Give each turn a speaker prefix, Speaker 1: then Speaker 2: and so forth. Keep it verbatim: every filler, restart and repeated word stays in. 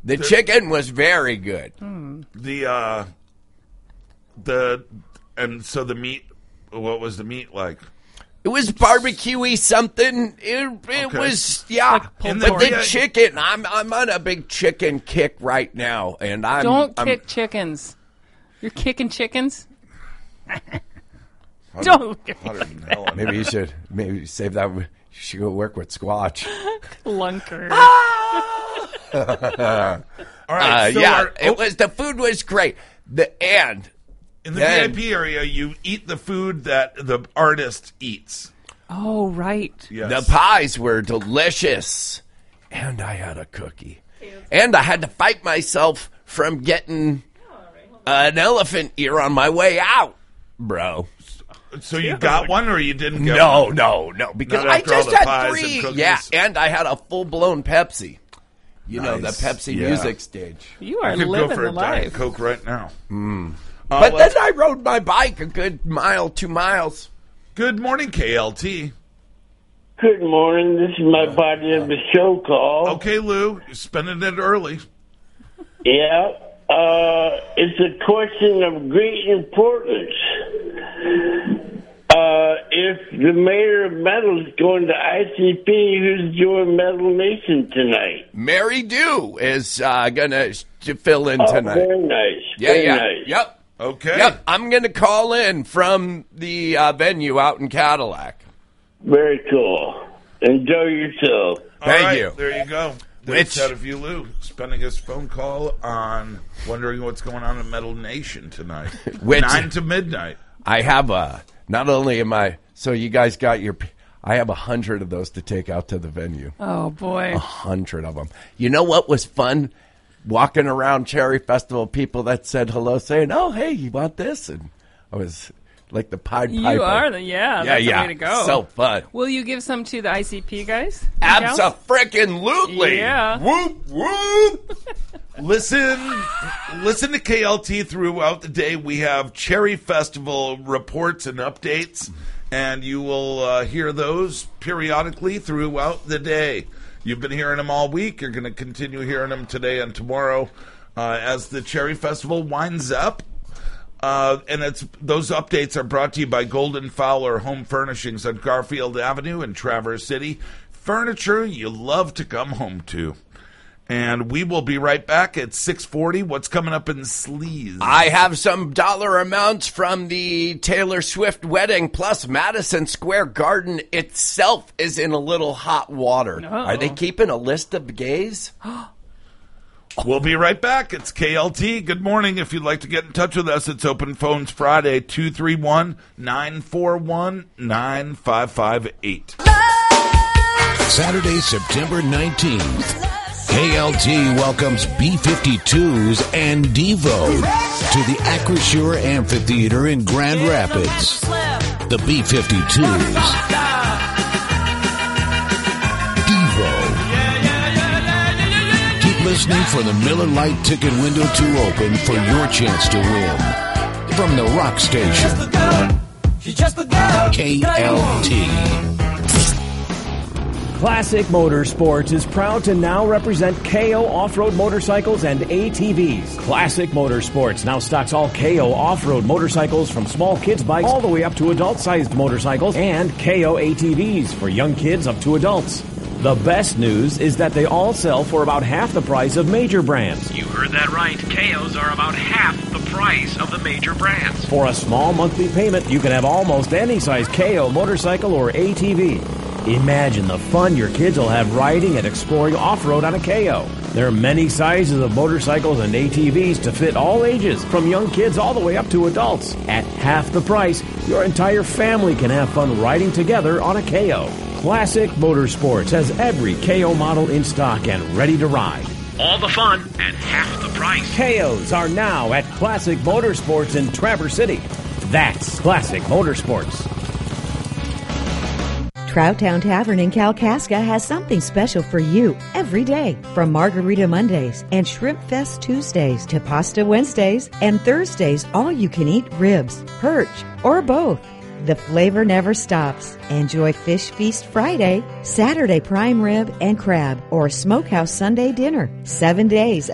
Speaker 1: The, the chicken was very good.
Speaker 2: The uh, the and so the meat. What was the meat like?
Speaker 1: It was barbecue-y something. It, it
Speaker 2: Okay.
Speaker 1: was, yeah.
Speaker 3: Like
Speaker 1: but
Speaker 2: pulled
Speaker 1: the
Speaker 2: pork.
Speaker 1: chicken, I'm I'm on a big chicken kick right now, and I'm
Speaker 3: Don't
Speaker 1: I'm,
Speaker 3: kick chickens. You're kicking chickens? Don't look at me.
Speaker 2: Hotter than hell.
Speaker 1: Maybe you should maybe save that. You should go work with Squatch.
Speaker 3: Lunker.
Speaker 2: All right.
Speaker 1: Uh,
Speaker 2: so
Speaker 1: yeah,
Speaker 2: our-
Speaker 1: it was the food was great. The and
Speaker 2: in the
Speaker 1: then-
Speaker 2: V I P area, you eat the food that the artist eats.
Speaker 3: Oh, right.
Speaker 2: Yes.
Speaker 1: the pies were delicious, and I had a cookie, and I had to fight myself from getting an elephant ear on my way out, bro.
Speaker 2: So you got one, or you didn't get
Speaker 1: No,
Speaker 2: one?
Speaker 1: no, no, because
Speaker 2: Not
Speaker 1: I
Speaker 2: after all
Speaker 1: just
Speaker 2: the
Speaker 1: had
Speaker 2: pies and
Speaker 1: three.
Speaker 2: cookies.
Speaker 1: Yeah, and I had a full blown Pepsi. You know, the
Speaker 2: Nice.
Speaker 1: Pepsi
Speaker 2: Yeah.
Speaker 1: music stage.
Speaker 3: You
Speaker 2: I
Speaker 3: are
Speaker 2: could
Speaker 3: living
Speaker 2: go for
Speaker 3: the
Speaker 2: a Diet
Speaker 3: life.
Speaker 2: Coke right now. Uh,
Speaker 1: But then
Speaker 2: let's-
Speaker 1: I rode my bike a good mile, two miles.
Speaker 2: Good morning, K L T.
Speaker 4: Good morning. This is my body of the show call.
Speaker 2: Okay, Lou, you're spending it early.
Speaker 4: Yeah. Uh, it's a question of great importance. Uh, if the mayor of Metal is going to I C P, who's doing Metal Nation tonight?
Speaker 1: Mary Dew is uh, gonna sh- to fill in
Speaker 4: Oh,
Speaker 1: tonight.
Speaker 4: very nice.
Speaker 1: Yeah,
Speaker 4: very
Speaker 1: yeah,
Speaker 4: nice.
Speaker 1: yep,
Speaker 2: Okay.
Speaker 1: yep. I'm gonna call in from the uh, venue out in Cadillac.
Speaker 4: Very cool. Enjoy yourself.
Speaker 2: All
Speaker 1: Thank
Speaker 2: right,
Speaker 1: you.
Speaker 2: There you go.
Speaker 1: Which-
Speaker 2: Which out of you, Lou, spending his phone call on wondering what's going on in Metal Nation tonight.
Speaker 1: Which-
Speaker 2: Nine to midnight.
Speaker 1: I have a. Not only am I. So you guys got your. p- I have a hundred of those to take out to the venue.
Speaker 3: Oh, boy.
Speaker 1: A hundred of them. You know what was fun? Walking around Cherry Festival, people that said hello, saying, "Oh, hey, you want this?" And I was like the Pied Piper.
Speaker 3: You are the, yeah,
Speaker 1: yeah,
Speaker 3: that's
Speaker 1: yeah.
Speaker 3: the way to go.
Speaker 1: So fun.
Speaker 3: Will you give some to the I C P guys? and gals?
Speaker 1: Abso-freaking-lutely.
Speaker 3: Yeah.
Speaker 1: Whoop, whoop.
Speaker 2: Listen, listen to K L T throughout the day. We have Cherry Festival reports and updates, and you will uh, hear those periodically throughout the day. You've been hearing them all week. You're going to continue hearing them today and tomorrow uh, as the Cherry Festival winds up. Uh, and it's those updates are brought to you by Golden Fowler Home Furnishings on Garfield Avenue in Traverse City. Furniture you love to come home to. And we will be right back at six forty. What's coming up in Sleaze?
Speaker 1: I have some dollar amounts from the Taylor Swift wedding, plus Madison Square Garden itself is in a little hot water.
Speaker 3: Uh-oh.
Speaker 1: Are they keeping a list of gays?
Speaker 2: We'll be right back. It's K L T. Good morning. If you'd like to get in touch with us, it's Open Phones Friday, two three one, nine four one, nine five five eight.
Speaker 5: Saturday, September nineteenth. K L T welcomes B fifty-twos and Devo to the Acrisure Amphitheater in Grand Rapids. The B fifty-twos. Devo. Keep listening for the Miller Lite ticket window to open for your chance to win. From the Rock Station. K L T.
Speaker 6: Classic Motorsports is proud to now represent K O off-road motorcycles and A T Vs. Classic Motorsports now stocks all K O off-road motorcycles from small kids bikes all the way up to adult-sized motorcycles and K O A T Vs for young kids up to adults. The best news is that they all sell for about half the price of major brands.
Speaker 7: You heard that right. K Os are about half the price of the major brands.
Speaker 6: For a small monthly payment, you can have almost any size K O motorcycle or A T V. Imagine the fun your kids will have riding and exploring off-road on a K O. There are many sizes of motorcycles and A T Vs to fit all ages, from young kids all the way up to adults. At half the price, your entire family can have fun riding together on a K O. Classic Motorsports has every K O model in stock and ready to ride.
Speaker 7: All the fun at half the price.
Speaker 6: K Os are now at Classic Motorsports in Traverse City. That's Classic Motorsports.
Speaker 8: Trout Town Tavern in Kalkaska has something special for you every day. From Margarita Mondays and Shrimp Fest Tuesdays to Pasta Wednesdays and Thursdays, all you can eat ribs, perch, or both. The flavor never stops. Enjoy Fish Feast Friday, Saturday prime rib and crab, or Smokehouse Sunday dinner. Seven days